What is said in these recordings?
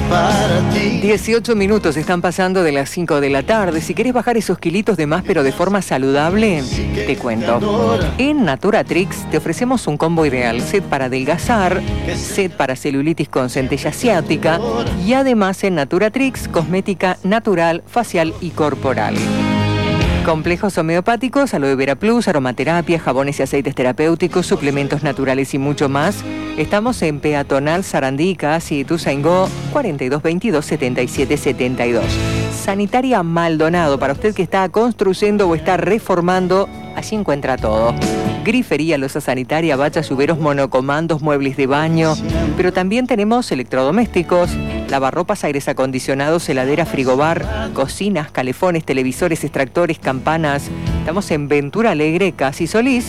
para ti. 18 minutos están pasando de las 5 de la tarde. Si querés bajar esos kilitos de más pero de forma saludable, te cuento. En Naturatrix te ofrecemos un combo ideal. Set para adelgazar, set para celulitis con centella asiática y además en Naturatrix, cosmética natural, facial y corporal. Complejos homeopáticos, aloe vera plus, aromaterapia, jabones y aceites terapéuticos, suplementos naturales y mucho más. Estamos en Peatonal Sarandí, casi Ituzaingó, 4222-7772. Sanitaria Maldonado, para usted que está construyendo o está reformando, allí encuentra todo. Grifería, loza sanitaria, bachas, lluveros, monocomandos, muebles de baño, pero también tenemos electrodomésticos, lavarropas, aires acondicionados, heladera, frigobar, cocinas, calefones, televisores, extractores, campanas. Estamos en Ventura Alegre, Casi Solís,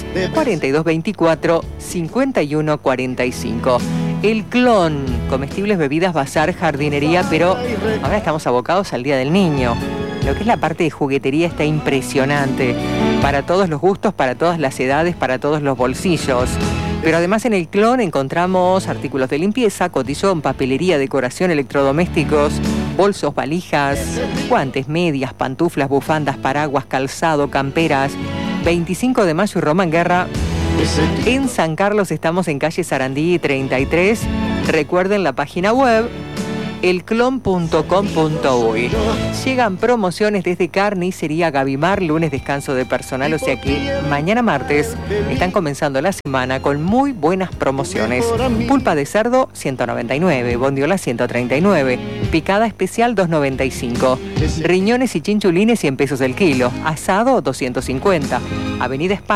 4224-5145. El Clon, comestibles, bebidas, bazar, jardinería, pero ahora estamos abocados al Día del Niño. Lo que es la parte de juguetería está impresionante. Para todos los gustos, para todas las edades, para todos los bolsillos. Pero además en el Clon encontramos artículos de limpieza, cotillón, papelería, decoración, electrodomésticos, bolsos, valijas, guantes, medias, pantuflas, bufandas, paraguas, calzado, camperas. 25 de mayo y Román Guerra. En San Carlos estamos en calle Sarandí 33. Recuerden la página web elclon.com.uy. Llegan promociones desde Carnicería Gavimar, lunes descanso de personal, o sea que mañana martes están comenzando la semana con muy buenas promociones. Pulpa de cerdo 199, bondiola 139, picada especial 295, riñones y chinchulines 100 pesos el kilo, asado 250, Avenida España